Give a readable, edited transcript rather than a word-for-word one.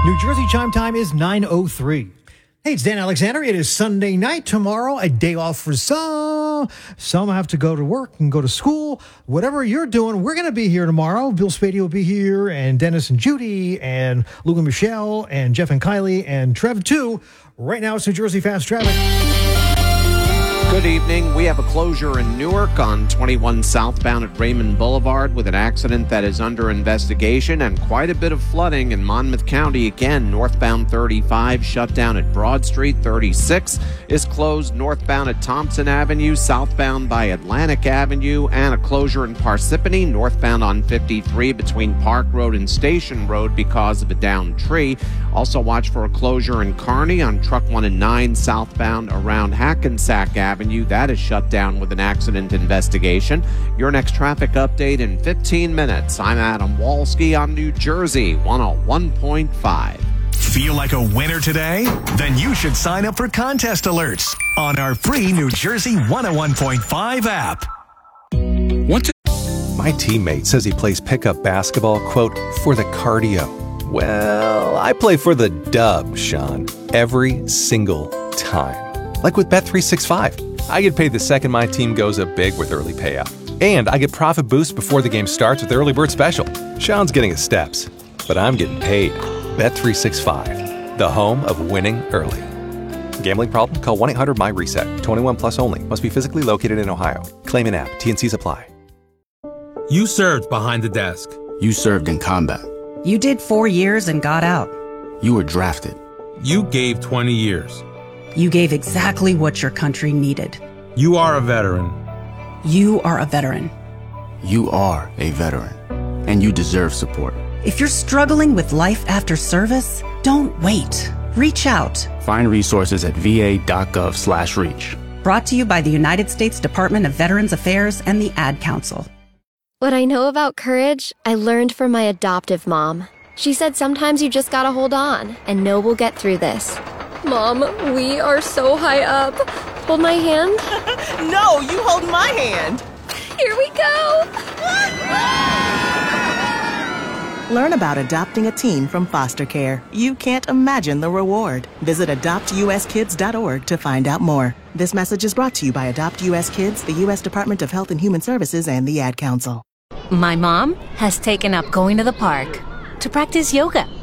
New Jersey chime time is 9:03. Hey, it's Dan Alexander. It is Sunday night. Tomorrow, a day off for some. Some have to go to work and go to school. Whatever you're doing, we're going to be here tomorrow. Bill Spady will be here, and Dennis and Judy, and Luke and Michelle, and Jeff and Kylie, and Trev, too. Right now, it's New Jersey Fast Traffic. Good evening. We have a closure in Newark on 21 southbound at Raymond Boulevard with an accident that is under investigation, and quite a bit of flooding in Monmouth County. Again, northbound 35 shut down at Broad Street. 36 is closed northbound at Thompson Avenue, southbound by Atlantic Avenue, and a closure in Parsippany northbound on 53 between Park Road and Station Road because of a downed tree. Also watch for a closure in Kearney on Truck 1 and 9 southbound around Hackensack Avenue. That is shut down with an accident investigation. Your next traffic update in 15 minutes. I'm Adam Walski on New Jersey 101.5. Feel like a winner today? Then you should sign up for contest alerts on our free New Jersey 101.5 app. My teammate says he plays pickup basketball, quote, for the cardio. Well, I play for the dub, Sean, every single time. Like with Bet365. I get paid the second my team goes up big with early payout. And I get profit boosts before the game starts with Early Bird Special. Sean's getting his steps, but I'm getting paid. Bet365, the home of winning early. Gambling problem? Call 1-800-MY-RESET. 21 plus only. Must be physically located in Ohio. Claim an app. T&Cs apply. You served behind the desk. You served in combat. You did 4 years and got out. You were drafted. You gave 20 years. You gave exactly what your country needed. You are a veteran. You are a veteran. You are a veteran. And you deserve support. If you're struggling with life after service, don't wait. Reach out. Find resources at va.gov/reach. Brought to you by the United States Department of Veterans Affairs and the Ad Council. What I know about courage, I learned from my adoptive mom. She said sometimes you just gotta hold on and know we'll get through this. Mom, we are so high up. Hold my hand. No, you hold my hand. Here we go. Learn about adopting a teen from foster care. You can't imagine the reward. Visit adoptuskids.org to find out more. This message is brought to you by Adopt U.S. Kids, the U.S. Department of Health and Human Services, and the Ad Council. My mom has taken up going to the park to practice yoga.